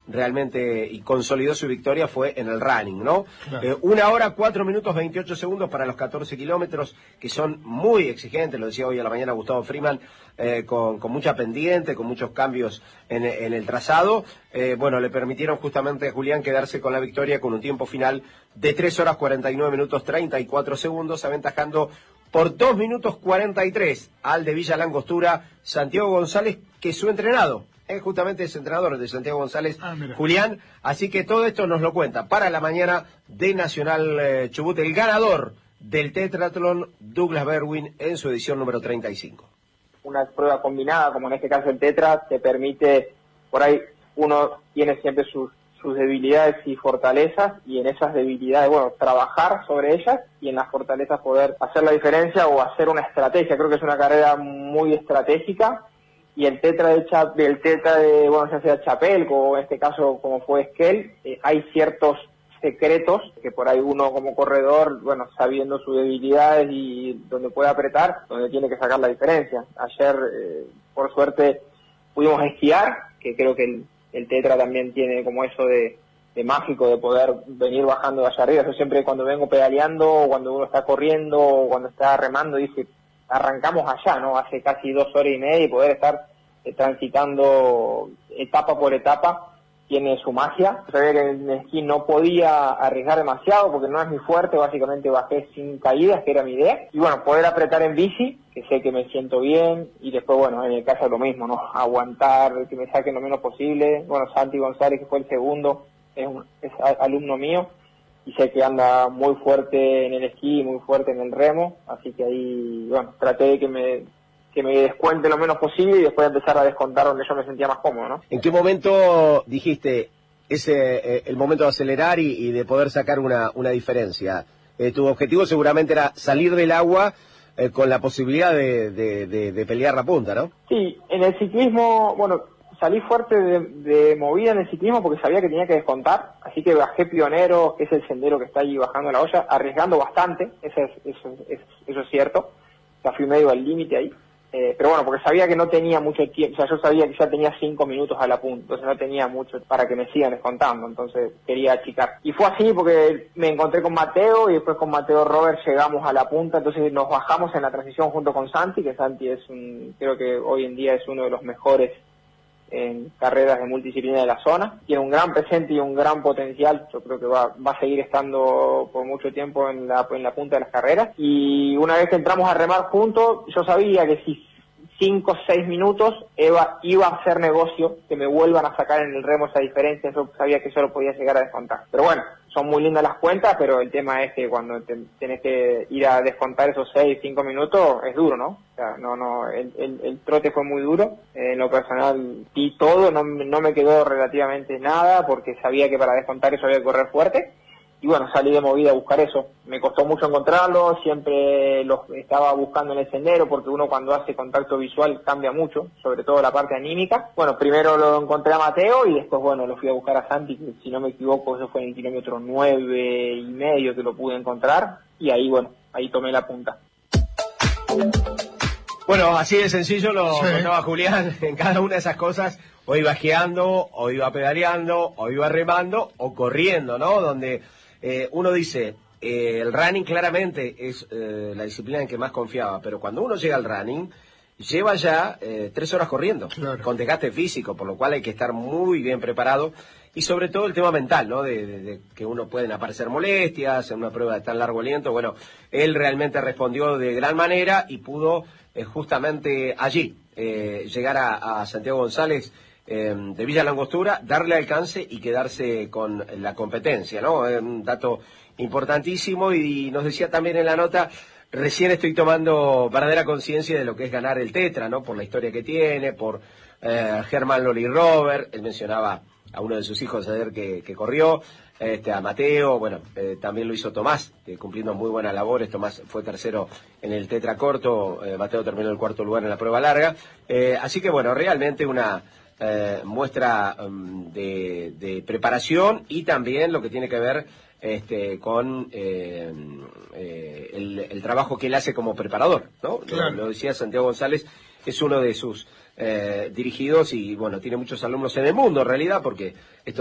realmente y consolidó su victoria fue en el running, ¿no? Claro. 1 hora, 4 minutos, 28 segundos para los 14 kilómetros, que son muy exigentes, lo decía hoy a la mañana Gustavo Freeman, con mucha pendiente, con muchos cambios en el trazado. Bueno, le permitieron justamente a Julián quedarse con la victoria con un tiempo final de 3 horas, 49 minutos, 34 segundos, aventajando por 2 minutos 43 al de Villa Langostura, Santiago González, que es su entrenado. Justamente es entrenador de Santiago González, Julián, así que todo esto nos lo cuenta para la mañana de Nacional Chubut, el ganador del tetratlón, Douglas Berwin, en su edición número 35. Una prueba combinada, como en este caso el tetra, te permite, por ahí uno tiene siempre sus debilidades y fortalezas, y en esas debilidades, bueno, trabajar sobre ellas, y en las fortalezas poder hacer la diferencia o hacer una estrategia. Creo que es una carrera muy estratégica, y el tetra de, bueno, ya sea Chapelco o en este caso como fue Esquel, hay ciertos secretos que por ahí uno como corredor, bueno, sabiendo sus debilidades y donde puede apretar, donde tiene que sacar la diferencia. Ayer, por suerte, pudimos esquiar, que creo que el tetra también tiene como eso de mágico, de poder venir bajando de allá arriba. Yo siempre cuando vengo pedaleando, cuando uno está corriendo, o cuando está remando, dice, arrancamos allá, ¿no? Hace casi 2 horas y media, y poder estar transitando etapa por etapa tiene su magia. Sabía que en esquí no podía arriesgar demasiado porque no es mi fuerte, básicamente bajé sin caídas, que era mi idea. Y bueno, poder apretar en bici, que sé que me siento bien, y después, bueno, en el caso es lo mismo, ¿no? Aguantar, que me saquen lo menos posible. Bueno, Santi González, que fue el segundo, es alumno mío, y sé que anda muy fuerte en el esquí, muy fuerte en el remo, así que ahí, bueno, traté de que me descuente lo menos posible y después empezar a descontar donde yo me sentía más cómodo, ¿no? ¿En qué momento dijiste el momento de acelerar y de poder sacar una diferencia? Tu objetivo seguramente era salir del agua con la posibilidad de pelear la punta, ¿no? Sí, en el ciclismo, bueno, salí fuerte de movida en el ciclismo porque sabía que tenía que descontar, así que bajé Pionero, que es el sendero que está ahí bajando la olla, arriesgando bastante, eso es cierto, o sea, fui medio al límite ahí, pero bueno, porque sabía que no tenía mucho tiempo, o sea, yo sabía que ya tenía 5 minutos a la punta, entonces no tenía mucho para que me sigan descontando, entonces quería achicar. Y fue así porque me encontré con Mateo, y después con Mateo Robert llegamos a la punta, entonces nos bajamos en la transición junto con Santi, que Santi creo que hoy en día es uno de los mejores en carreras de multidisciplina de la zona, tiene un gran presente y un gran potencial. Yo creo que va a seguir estando por mucho tiempo en la punta de las carreras, y una vez que entramos a remar juntos, yo sabía que si 5 o 6 minutos iba a hacer negocio que me vuelvan a sacar en el remo esa diferencia. Yo sabía que eso lo podía llegar a descontar, pero bueno, son muy lindas las cuentas, pero el tema es que cuando tenés que ir a descontar esos 6, 5 minutos, es duro, ¿no? O sea, el trote fue muy duro. En lo personal, di todo, no me quedó relativamente nada, porque sabía que para descontar eso había que correr fuerte. Y bueno, salí de movida a buscar eso. Me costó mucho encontrarlo, siempre los estaba buscando en el sendero, porque uno cuando hace contacto visual cambia mucho, sobre todo la parte anímica. Bueno, primero lo encontré a Mateo, y después, bueno, lo fui a buscar a Santi, que si no me equivoco, eso fue en el kilómetro 9,5 que lo pude encontrar, y ahí, bueno, ahí tomé la punta. Bueno, así de sencillo lo contaba Julián. En cada una de esas cosas, o iba esquiando, o iba pedaleando, o iba remando, o corriendo, ¿no? Donde uno dice, el running claramente es la disciplina en que más confiaba, pero cuando uno llega al running, lleva ya 3 horas corriendo, claro, con desgaste físico, por lo cual hay que estar muy bien preparado, y sobre todo el tema mental, ¿no? De que uno pueden aparecer molestias en una prueba de tan largo aliento. Bueno, él realmente respondió de gran manera y pudo justamente allí llegar a Santiago González de Villa Langostura, darle alcance y quedarse con la competencia, ¿no? Un dato importantísimo, y nos decía también en la nota, recién estoy tomando verdadera conciencia de lo que es ganar el tetra, ¿no? Por la historia que tiene, por Germán Loli Robert, él mencionaba a uno de sus hijos ayer que corrió, a Mateo, bueno, también lo hizo Tomás, cumpliendo muy buenas labores. Tomás fue tercero en el tetra corto, Mateo terminó el 4º lugar en la prueba larga, así que bueno, realmente una muestra de preparación, y también lo que tiene que ver con el trabajo que él hace como preparador, ¿no? Claro. Lo decía Santiago González, es uno de sus dirigidos, y bueno, tiene muchos alumnos en el mundo en realidad, porque esto